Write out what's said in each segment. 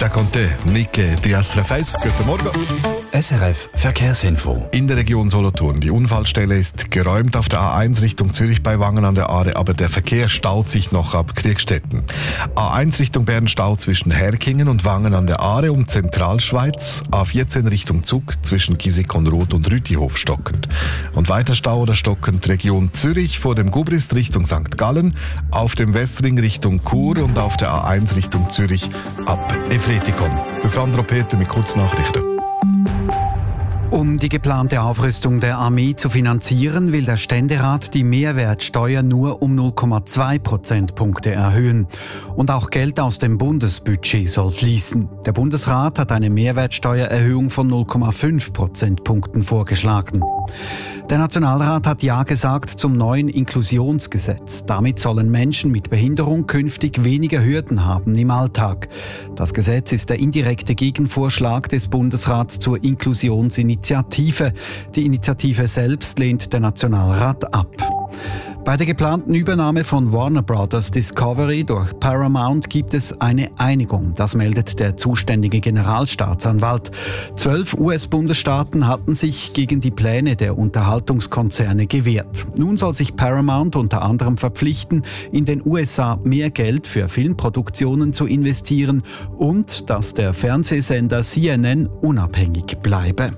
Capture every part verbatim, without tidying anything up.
Da Conte, Nicke, die S R F eins. Guten Morgen. S R F Verkehrsinfo. In der Region Solothurn. Die Unfallstelle ist geräumt auf der A eins Richtung Zürich bei Wangen an der Aare, aber der Verkehr staut sich noch ab Kriegstetten. A eins Richtung Bern Stau zwischen Herkingen und Wangen an der Aare um Zentralschweiz. A vierzehn Richtung Zug zwischen Giesikonroth und Rütihof stockend. Und weiter Stau oder stockend Region Zürich vor dem Gubrist Richtung Sankt Gallen, auf dem Westring Richtung Chur und auf der A eins Richtung Zürich ab Efretikon. Der Sandro Peter mit Kurznachrichten. Um die geplante Aufrüstung der Armee zu finanzieren, will der Ständerat die Mehrwertsteuer nur um null Komma zwei Prozentpunkte erhöhen. Und auch Geld aus dem Bundesbudget soll fließen. Der Bundesrat hat eine Mehrwertsteuererhöhung von null Komma fünf Prozentpunkten vorgeschlagen. Der Nationalrat hat Ja gesagt zum neuen Inklusionsgesetz. Damit sollen Menschen mit Behinderung künftig weniger Hürden haben im Alltag. Das Gesetz ist der indirekte Gegenvorschlag des Bundesrats zur Inklusionsinitiative. Die Initiative selbst lehnt der Nationalrat ab. Bei der geplanten Übernahme von Warner Brothers Discovery durch Paramount gibt es eine Einigung. Das meldet der zuständige Generalstaatsanwalt. Zwölf U S-Bundesstaaten hatten sich gegen die Pläne der Unterhaltungskonzerne gewehrt. Nun soll sich Paramount unter anderem verpflichten, in den U S A mehr Geld für Filmproduktionen zu investieren und dass der Fernsehsender C N N unabhängig bleibe.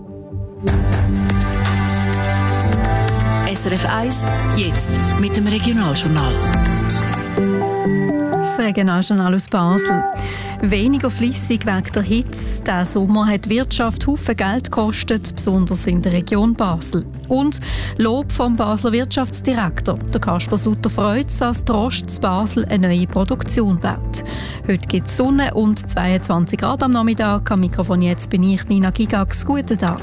S R F eins, jetzt mit dem Regionaljournal. Das Regionaljournal aus Basel. Weniger flüssig wegen der Hitze. Diesen Sommer hat die Wirtschaft Haufen Geld gekostet, besonders in der Region Basel. Und Lob vom Basler Wirtschaftsdirektor. Der Kasper Sutter freut sich, dass Trost Basel eine neue Produktion baut. Heute gibt es Sonne und zweiundzwanzig Grad am Nachmittag. Am Mikrofon jetzt bin ich, Nina Gigax. Guten Tag.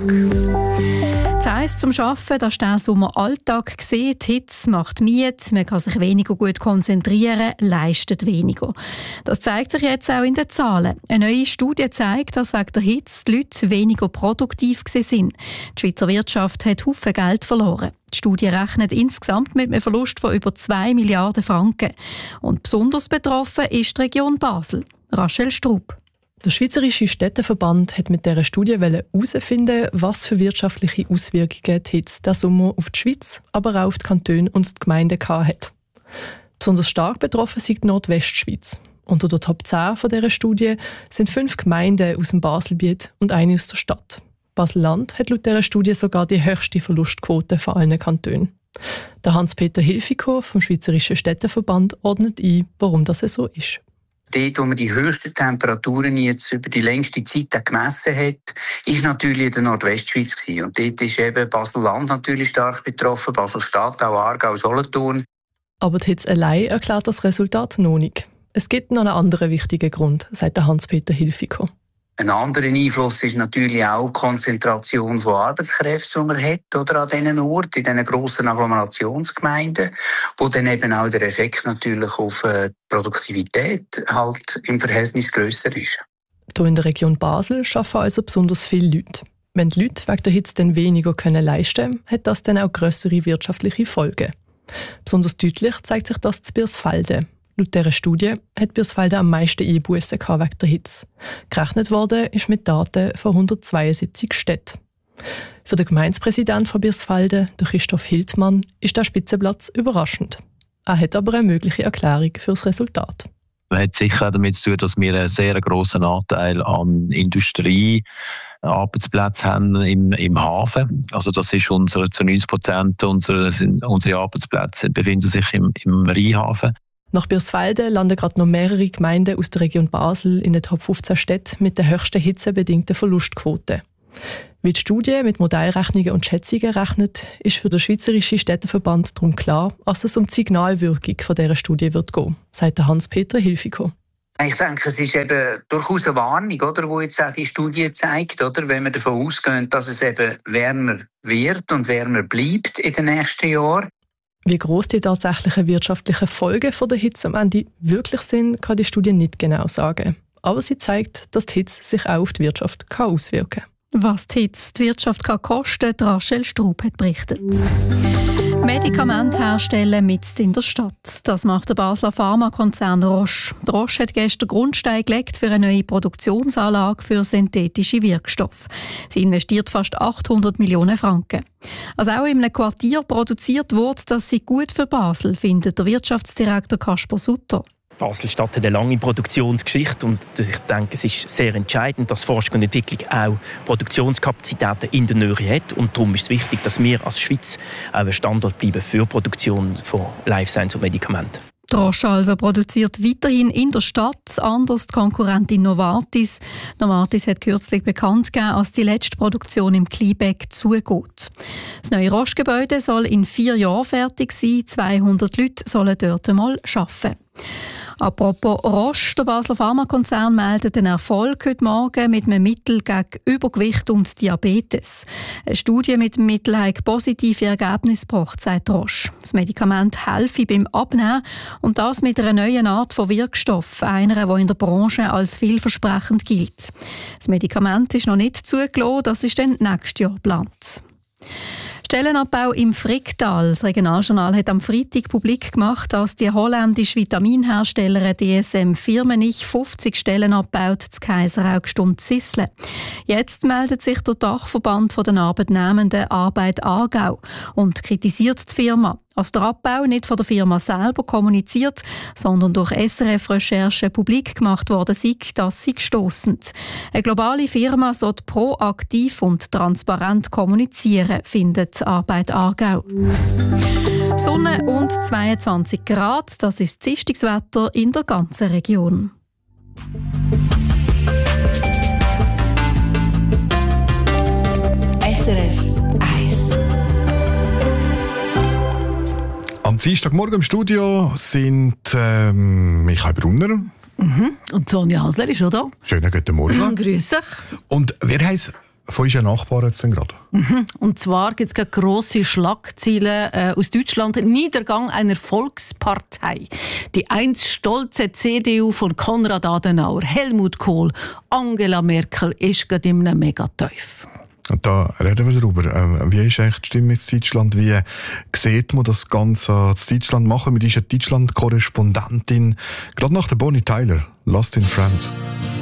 Das heisst zum Arbeiten, dass der Sommer Alltag sieht. Die Hitze macht müde, man kann sich weniger gut konzentrieren, leistet weniger. Das zeigt sich jetzt auch in den Zahlen. Eine neue Studie zeigt, dass wegen der Hitze die Leute weniger produktiv sind. Die Schweizer Wirtschaft hat Haufen Geld verloren. Die Studie rechnet insgesamt mit einem Verlust von über zwei Milliarden Franken. Und besonders betroffen ist die Region Basel. Rachel Strub. Der Schweizerische Städteverband hat mit dieser Studie herausfinden, was für wirtschaftliche Auswirkungen die Hitze diesen Sommer auf die Schweiz, aber auch auf die Kantone und die Gemeinden hat. Besonders stark betroffen ist die Nordwestschweiz. Unter der Top zehn von dieser Studie sind fünf Gemeinden aus dem Baselbiet und eine aus der Stadt. Basel-Land hat laut dieser Studie sogar die höchste Verlustquote von allen Kantonen. Der Hans-Peter Hilfiger vom Schweizerischen Städteverband ordnet ein, warum das so ist. Dort, wo man die höchsten Temperaturen jetzt über die längste Zeit gemessen hat, ist natürlich in der Nordwestschweiz gewesen. Und dort ist eben Basel-Land natürlich stark betroffen, Basel-Stadt, auch Aargau, Solothurn. Aber die Hitze allein erklärt das Resultat noch nicht. Es gibt noch einen anderen wichtigen Grund, sagt Hans-Peter Hilfiger. Ein anderer Einfluss ist natürlich auch die Konzentration von Arbeitskräften, die man hat, oder an diesen Orten, in diesen grossen Agglomerationsgemeinden, wo dann eben auch der Effekt natürlich auf die Produktivität halt im Verhältnis grösser ist. Hier in der Region Basel arbeiten also besonders viele Leute. Wenn die Leute wegen der Hitze dann weniger können leisten können, hat das dann auch grössere wirtschaftliche Folgen. Besonders deutlich zeigt sich das in Birsfelden. Laut dieser Studie hat Birsfelden am meisten Einbussen wegen der Hitze. Gerechnet worden ist mit Daten von hundertzweiundsiebzig Städten. Für den Gemeindepräsidenten von Birsfelden, Christoph Hildmann, ist der Spitzenplatz überraschend. Er hat aber eine mögliche Erklärung für das Resultat. Das hat sicher damit zu tun, dass wir einen sehr grossen Anteil an Industrie Arbeitsplätze haben im, im Hafen. Also das ist unsere, zu neunzig Prozent unserer, unsere Arbeitsplätze befinden sich im, im Rheinhafen. Nach Birsfelden landen gerade noch mehrere Gemeinden aus der Region Basel in den Top fünfzehn Städten mit der höchsten hitzebedingten Verlustquote. Wie die Studie mit Modellrechnungen und Schätzungen rechnet, ist für den Schweizerischen Städteverband darum klar, dass es um die Signalwirkung von dieser Studie wird gehen, sagt Hans-Peter Hilfiger. Ich denke, es ist eben durchaus eine Warnung, oder, wo jetzt auch die Studie zeigt, oder, wenn wir davon ausgehen, dass es eben wärmer wird und wärmer bleibt in den nächsten Jahren. Wie gross die tatsächlichen wirtschaftlichen Folgen von der Hitze am Ende wirklich sind, kann die Studie nicht genau sagen. Aber sie zeigt, dass die Hitze sich auch auf die Wirtschaft auswirken kann. Was die Hitze die Wirtschaft kann kosten kann, Rachel Strub hat berichtet. Medikamente herstellen mitten in der Stadt. Das macht der Basler Pharmakonzern Roche. Die Roche hat gestern Grundstein gelegt für eine neue Produktionsanlage für synthetische Wirkstoffe. Sie investiert fast achthundert Millionen Franken. Also auch in einem Quartier produziert wird, das sei gut für Basel, findet der Wirtschaftsdirektor Kasper Sutter. Basel-Stadt hat eine lange Produktionsgeschichte und ich denke, es ist sehr entscheidend, dass Forschung und Entwicklung auch Produktionskapazitäten in der Nähe hat. Und darum ist es wichtig, dass wir als Schweiz auch ein Standort bleiben für die Produktion von Life Science und Medikamenten. Die Roche also produziert weiterhin in der Stadt, anders die Konkurrentin Novartis. Novartis hat kürzlich bekannt gegeben, dass die letzte Produktion im Kleinbeck zugeht. Das neue Roche-Gebäude soll in vier Jahren fertig sein. zweihundert Leute sollen dort einmal arbeiten. Apropos Roche, der Basler Pharmakonzern meldet einen Erfolg heute Morgen mit einem Mittel gegen Übergewicht und Diabetes. Eine Studie mit dem Mittel hat positive Ergebnisse gebracht, sagt Roche. Das Medikament helfe beim Abnehmen und das mit einer neuen Art von Wirkstoff, einer, die in der Branche als vielversprechend gilt. Das Medikament ist noch nicht zugelassen, das ist dann nächstes Jahr geplant. Stellenabbau im Fricktal. Das Regionaljournal hat am Freitag publik gemacht, dass die holländische Vitaminherstellerin D S M Firmenich fünfzig Stellen abbaut, zu Kaiseraugst und Zisle. Jetzt meldet sich der Dachverband der Arbeitnehmenden Arbeit Aargau und kritisiert die Firma. Als der Abbau nicht von der Firma selber kommuniziert, sondern durch S R F-Recherchen publik gemacht worden sei, das sei stossend. Eine globale Firma sollte proaktiv und transparent kommunizieren, findet Arbeit Aargau. Sonne und zweiundzwanzig Grad, das ist das Dienstagswetter in der ganzen Region. S R F eins. Am Dienstagmorgen im Studio sind ähm, Michael Brunner. Mhm. Und Sonja Hasler ist auch da. Schönen guten Morgen. Grüß dich. Und wer heisst von unseren Nachbarn jetzt denn gerade? Mhm. Und zwar gibt es grosse Schlagzeilen äh, aus Deutschland. Niedergang einer Volkspartei. Die einst stolze C D U von Konrad Adenauer, Helmut Kohl, Angela Merkel ist gerade in einem Megatief. Und da reden wir darüber. Ähm, wie ist eigentlich die Stimme in Deutschland? Wie sieht man das Ganze in Deutschland machen mit dieser Deutschland-Korrespondentin? Gerade nach der Bonnie Tyler, Lost in France.